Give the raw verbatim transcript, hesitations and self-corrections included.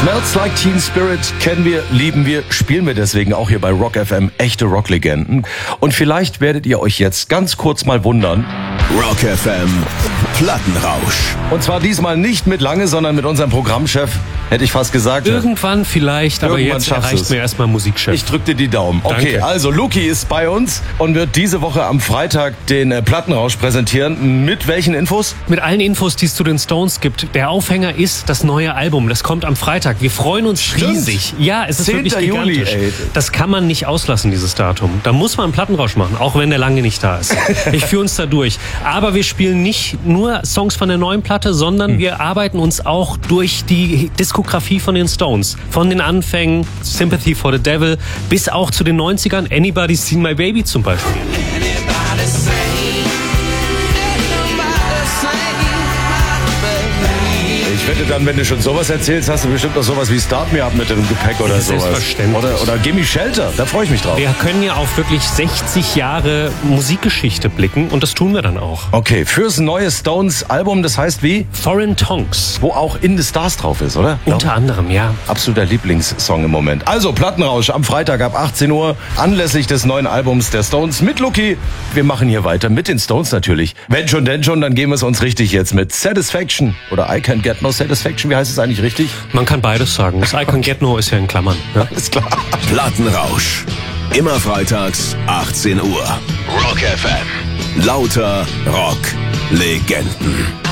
Smells Like Teen Spirit kennen wir, lieben wir, spielen wir deswegen auch hier bei Rock F M, echte Rocklegenden. Und vielleicht werdet ihr euch jetzt ganz kurz mal wundern. Rock F M Plattenrausch. Und zwar diesmal nicht mit Lange, sondern mit unserem Programmchef, hätte ich fast gesagt. Irgendwann vielleicht, aber Irgendwann jetzt erreicht mir erstmal Musikchef. Ich drück dir die Daumen. Okay, Danke. also Luki ist bei uns und wird diese Woche am Freitag den äh, Plattenrausch präsentieren. Mit welchen Infos? Mit allen Infos, die es zu den Stones gibt. Der Aufhänger ist das neue Album. Das kommt am Freitag. Wir freuen uns Stimmt. riesig. Ja, es ist wirklich zehnten Juli, gigantisch. ey. Das kann man nicht auslassen, dieses Datum. Da muss man einen Plattenrausch machen, auch wenn der lange nicht da ist. Ich führe uns da durch. Aber wir spielen nicht nur Songs von der neuen Platte, sondern hm. wir arbeiten uns auch durch die Diskografie von den Stones. Von den Anfängen, Sympathy for the Devil, bis auch zu den neunzigern, Anybody's Seen My Baby zum Beispiel. Ich wette dann, wenn du schon sowas erzählst, hast du bestimmt noch sowas wie Start Me Up mit dem Gepäck oder sowas. Selbstverständlich. Oder, oder Gimme Shelter, da freue ich mich drauf. Wir können ja auf wirklich sechzig Jahre Musikgeschichte blicken und das tun wir dann auch. Okay, fürs neue Stones-Album, das heißt wie? Foreign Tongues. Wo auch In the Stars drauf ist, oder? Unter anderem, ja. Absoluter Lieblingssong im Moment. Also Plattenrausch am Freitag ab achtzehn Uhr anlässlich des neuen Albums der Stones mit Luki. Wir machen hier weiter mit den Stones natürlich. Wenn schon, denn schon, dann geben wir es uns richtig jetzt mit Satisfaction oder I Can't Get No Satisfaction. Wie heißt es eigentlich richtig? Man kann beides sagen. Das I Can't Get No ist ja in Klammern. Ja? Alles klar. Plattenrausch. Immer freitags achtzehn Uhr. Rock F M. Lauter Rock-Legenden.